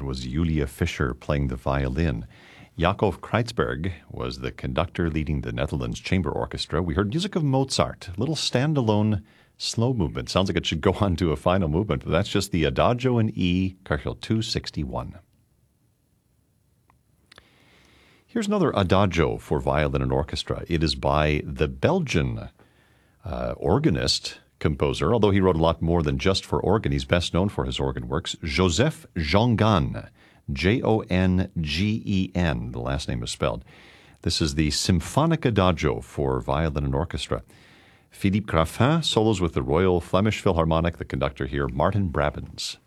was Julia Fischer playing the violin. Jacob Kreitzberg was the conductor leading the Netherlands Chamber Orchestra. We heard music of Mozart, a little standalone slow movement. Sounds like it should go on to a final movement, but that's just the Adagio in E, Köchel 261. Here's another Adagio for violin and orchestra. It is by the Belgian organist, composer, although he wrote a lot more than just for organ. He's best known for his organ works. Joseph Jongen, Jongen, the last name is spelled. This is the Symphonic Adagio for violin and orchestra. Philippe Graffin solos with the Royal Flemish Philharmonic, the conductor here, Martin Brabants.